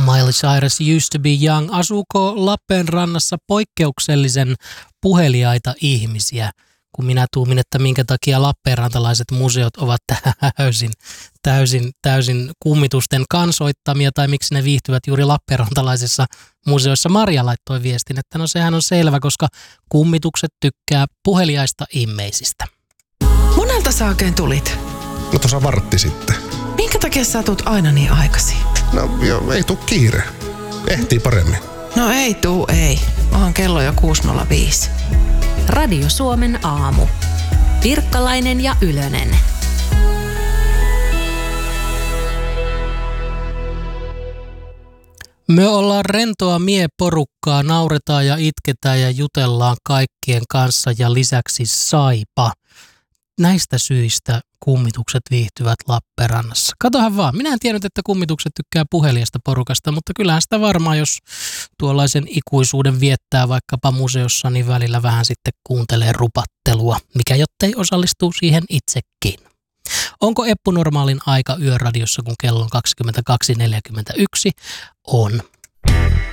Miley Cyrus Used to be Young. Asuuko Lappeenrannassa poikkeuksellisen puheliaita ihmisiä? Kun minä tuumin, että minkä takia lappeenrantalaiset museot ovat täysin kummitusten kansoittamia, tai miksi ne viihtyvät juuri lappeenrantalaisissa museoissa. Marja laittoi viestin, että no sehän on selvä, koska kummitukset tykkää puheliaista immeisistä. Monelta sä oikein tulit? No tuossa vartti sitten. Minkä takia sä tuut aina niin aikaisin? No joo, ei tuu kiire. Ehtii paremmin. No ei. Onhan kello jo 6.05. Radio Suomen aamu. Pirkkalainen ja Ylönen. Me ollaan rentoa mieporukkaa, nauretaan ja itketään ja jutellaan kaikkien kanssa ja lisäksi saipa. Näistä syistä kummitukset viihtyvät Lappeenrannassa. Katohan vaan, minä en tiennyt, että kummitukset tykkää puhelijasta porukasta, mutta kyllähän sitä varmaan, jos tuollaisen ikuisuuden viettää vaikkapa museossa, niin välillä vähän sitten kuuntelee rupattelua, mikä jottei osallistuu siihen itsekin. Onko Eppu normaalin aika yöradiossa, kun kello on 22.41? On.